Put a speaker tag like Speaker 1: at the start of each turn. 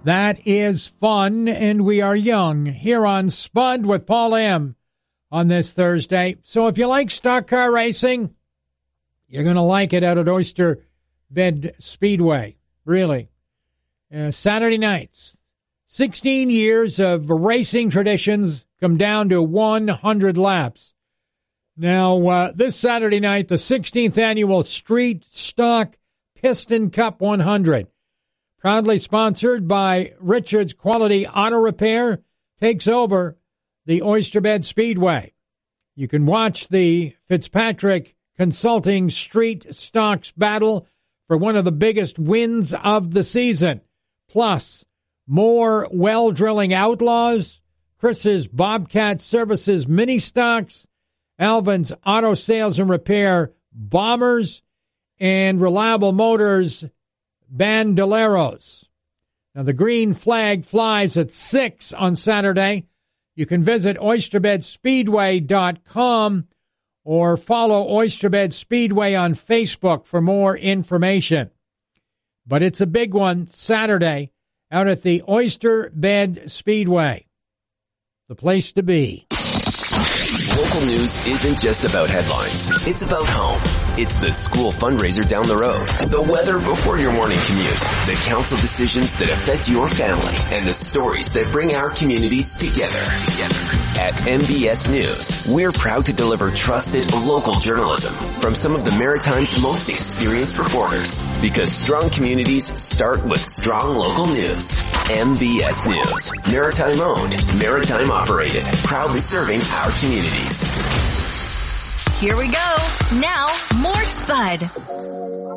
Speaker 1: That is fun, and we are young here on Spud with Paul M. on this Thursday. So if you like stock car racing, you're going to like it out at Oyster Bend Speedway, really. Saturday nights, 16 years of racing traditions come down to 100 laps. Now, this Saturday night, the 16th annual Street Stock Piston Cup 100, proudly sponsored by Richard's Quality Auto Repair, takes over the Oyster Bend Speedway. You can watch the Fitzpatrick Consulting Street Stocks battle for one of the biggest wins of the season. Plus, more well drilling outlaws, Chris's Bobcat Services mini stocks, Alvin's Auto Sales and Repair bombers, and Reliable Motors bandoleros. Now, the green flag flies at 6 on Saturday. You can visit oysterbedspeedway.com or follow Oyster Bend Speedway on Facebook for more information. But it's a big one Saturday out at the Oyster Bend Speedway. The place to be.
Speaker 2: Local news isn't just about headlines. It's about home. It's the school fundraiser down the road, the weather before your morning commute, the council decisions that affect your family, and the stories that bring our communities together. At MBS News, we're proud to deliver trusted local journalism from some of the Maritime's most experienced reporters, because strong communities start with strong local news. MBS News, Maritime owned, Maritime operated, proudly serving our communities.
Speaker 3: Here we go. Now, more Spud.